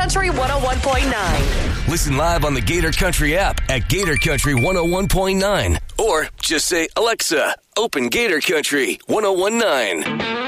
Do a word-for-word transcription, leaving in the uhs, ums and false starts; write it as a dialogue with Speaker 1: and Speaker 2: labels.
Speaker 1: Country one oh one point nine.
Speaker 2: Listen live on the Gator Country app at Gator Country one oh one point nine. Or just say, Alexa, open Gator Country one oh one point nine.